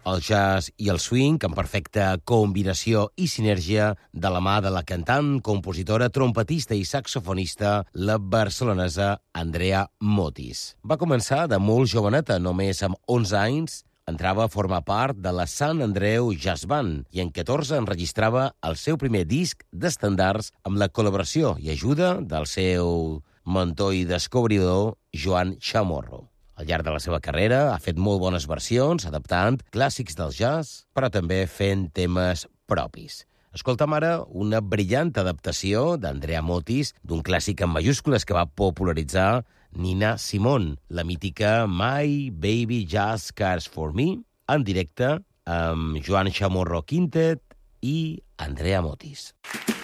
El jazz i el swing, en perfecta combinació i sinergia de la mà de la cantant, compositora, trompetista i saxofonista, la barcelonesa Andrea Motis. Va començar de molt joveneta, només amb 11 anys, entrava a formar part de la Sant Andreu Jazz Band i en 14 enregistrava el seu primer disc d'estandards amb la col·laboració i ajuda del seu mentor i descobridor Joan Chamorro. Al llarg de la seva carrera ha fet molt bones versions, adaptant clàssics del jazz, però també fent temes propis. Escolta'm ara una brillant adaptació d'Andrea Motis d'un clàssic en majúscules que va popularitzar Nina Simone, la mítica My Baby Just Cares For Me, en directe amb Joan Chamorro Quintet i Andrea Motis.